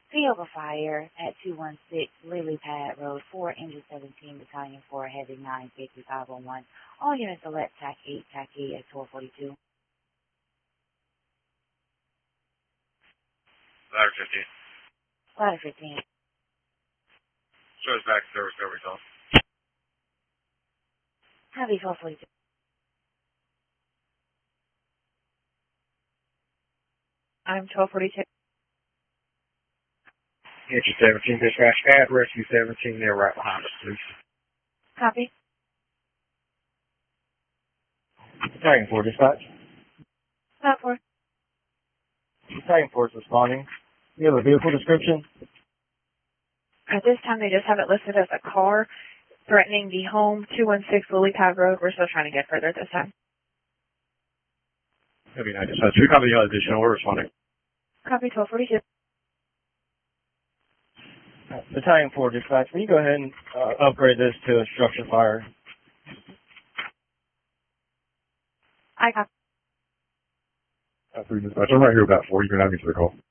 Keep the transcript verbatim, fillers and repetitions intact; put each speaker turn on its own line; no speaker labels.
Field of fire at two one six Lily Pad Road, four Engine seventeen, Battalion four, Heavy nine fifty-five oh one. All units select T A C eight, T A C eight at twelve forty-two.
Ladder fifteen.
Ladder fifteen.
Shows back to service over call.
Heavy twelve forty-two. I'm twelve forty-two.
Engine seventeen dispatch, add rescue seventeen, they're right behind us, please.
Copy.
Battalion four dispatch.
Stop for.
Battalion four is responding. You have a vehicle description?
At this time, they just have it listed as a car threatening the home, two one six Lily Pad Road. We're still trying to get further at this time.
Heavy nine dispatch, we copy the additional, we're responding.
Copy twelve forty-two.
Battalion four dispatch, will you go ahead and uh, upgrade this to a structure fire?
I copy.
Uh, three dispatch, I'm right here with that four. You can add me to the call.